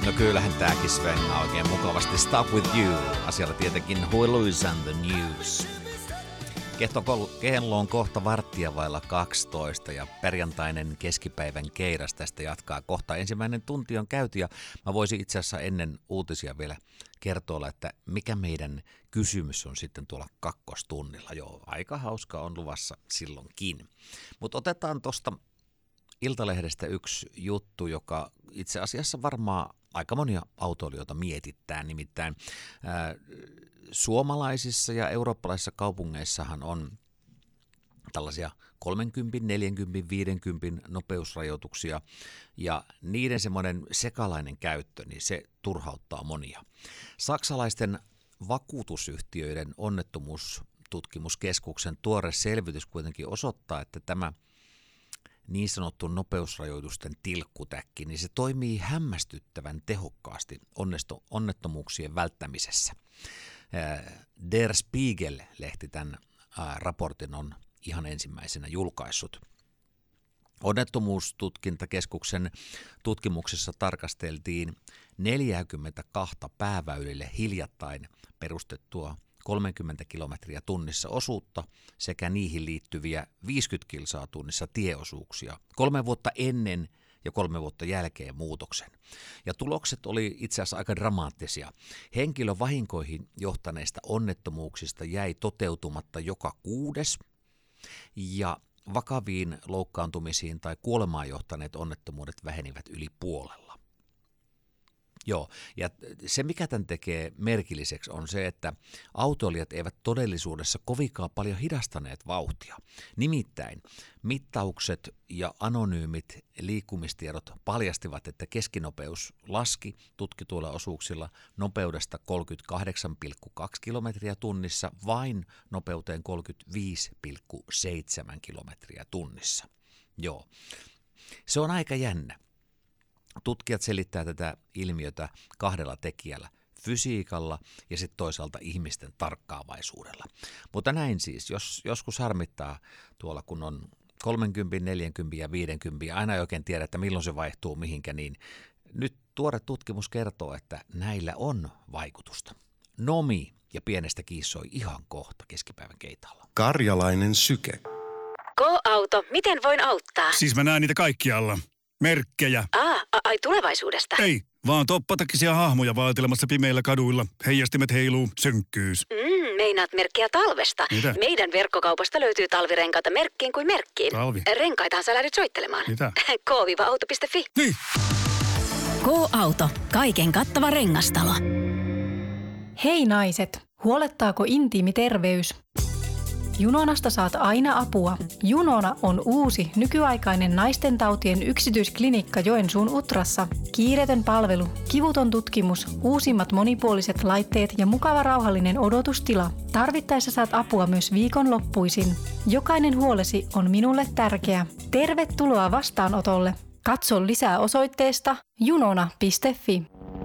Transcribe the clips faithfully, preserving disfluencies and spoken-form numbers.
No kyllähän tääkin svengaa oikein mukavasti. Stuck with you. Asialla tietenkin Huiluis and the News. Kello on kohta varttia vailla kaksitoista ja perjantainen keskipäivän keiras tästä jatkaa kohta. Ensimmäinen tunti on käyty ja mä voisin itse asiassa ennen uutisia vielä kertoa, että mikä meidän kysymys on sitten tuolla kakkostunnilla. Joo, aika hauska on luvassa silloinkin. Mutta otetaan tuosta Iltalehdestä yksi juttu, joka itse asiassa varmaan aika monia autoilijoita mietittää. Nimittäin ää, suomalaisissa ja eurooppalaisissa kaupungeissahan on tällaisia kolmekymmentä, neljäkymmentä, viisikymmentä nopeusrajoituksia ja niiden semmoinen sekalainen käyttö, niin se turhauttaa monia. Saksalaisten vakuutusyhtiöiden onnettomuustutkimuskeskuksen tuore selvitys kuitenkin osoittaa, että tämä niin sanottu nopeusrajoitusten tilkkutäkki, niin se toimii hämmästyttävän tehokkaasti onnettomuuksien välttämisessä. Der Spiegel-lehti tämän raportin on ihan ensimmäisenä julkaissut. Onnettomuustutkintakeskuksen tutkimuksessa tarkasteltiin neljäkymmentäkaksi pääväylille hiljattain perustettua kolmekymmentä kilometriä tunnissa osuutta sekä niihin liittyviä viisikymmentä kilsaa tunnissa tieosuuksia kolme vuotta ennen ja kolme vuotta jälkeen muutoksen. Ja tulokset oli itse asiassa aika dramaattisia. Henkilövahinkoihin johtaneista onnettomuuksista jäi toteutumatta joka kuudes ja vakaviin loukkaantumisiin tai kuolemaan johtaneet onnettomuudet vähenivät yli puolella. Joo, ja se mikä tämän tekee merkilliseksi on se, että autoilijat eivät todellisuudessa kovinkaan paljon hidastaneet vauhtia. Nimittäin mittaukset ja anonyymit liikkumistiedot paljastivat, että keskinopeus laski tutkituilla osuuksilla nopeudesta kolmekymmentäkahdeksan pilkku kaksi kilometriä tunnissa vain nopeuteen kolmekymmentäviisi pilkku seitsemän kilometriä tunnissa. Joo, se on aika jännä. Tutkijat selittää tätä ilmiötä kahdella tekijällä, fysiikalla ja sitten toisaalta ihmisten tarkkaavaisuudella. Mutta näin siis, jos joskus harmittaa tuolla, kun on kolmekymmentä, neljäkymmentä ja viisikymmentä, ja aina ei oikein tiedä, että milloin se vaihtuu mihinkä, niin nyt tuore tutkimus kertoo, että näillä on vaikutusta. Nomi ja pienestä kiissoi ihan kohta keskipäivän keitaalla. Karjalainen syke. Go-auto, miten voin auttaa? Siis mä näen niitä kaikkialla. Merkkejä. Aa, ai tulevaisuudesta? Ei, vaan toppatakisia hahmoja vaeltelemassa pimeillä kaduilla. Heijastimet heiluu, synkkyys. Mm, meinaat merkkiä talvesta. Mitä? Meidän verkkokaupasta löytyy talvirenkaita merkkiin kuin merkkiin. Talvi? Renkaitahan sä lähdet soittelemaan. Mitä? k auto piste fi. Niin. Go-auto. Kaiken kattava rengastalo. Hei naiset, huolettaako intiimi terveys? Junonasta saat aina apua. Junona on uusi, nykyaikainen naistentautien yksityisklinikka Joensuun Utrassa. Kiireetön palvelu, kivuton tutkimus, uusimmat monipuoliset laitteet ja mukava rauhallinen odotustila. Tarvittaessa saat apua myös viikonloppuisin. Jokainen huolesi on minulle tärkeä. Tervetuloa vastaanotolle. Katso lisää osoitteesta junona piste fi.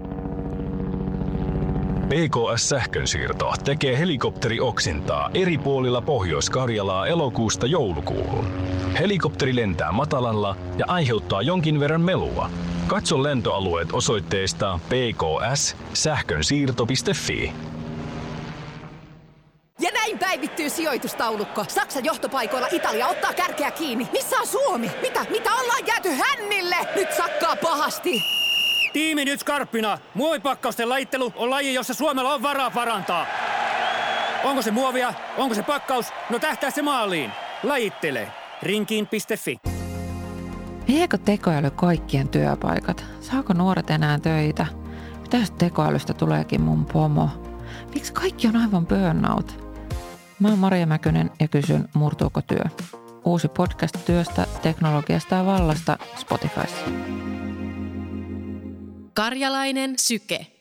P K S-sähkönsiirto tekee helikopterioksintaa eri puolilla Pohjois-Karjalaa elokuusta joulukuuhun. Helikopteri lentää matalalla ja aiheuttaa jonkin verran melua. Katso lentoalueet osoitteesta p k s sähkönsiirto piste fi. Ja näin päivittyy sijoitustaulukko. Saksan johtopaikoilla Italia ottaa kärkeä kiinni. Missä on Suomi? Mitä? Mitä ollaan jääty hännille? Nyt sakkaa pahasti. Tiimi nyt skarppina. Muovipakkausten lajittelu on laji, jossa Suomella on varaa parantaa. Onko se muovia? Onko se pakkaus? No tähtää se maaliin. Lajittele. Rinkiin piste fi. Viekö tekoäly kaikkien työpaikat? Saako nuoret enää töitä? Mitä jos tekoälystä tuleekin mun pomo? Miksi kaikki on aivan burnout? Mä oon Maria Mäkynen ja kysyn, murtuuko työ? Uusi podcast työstä, teknologiasta ja vallasta Spotifyssa. Karjalainen syke.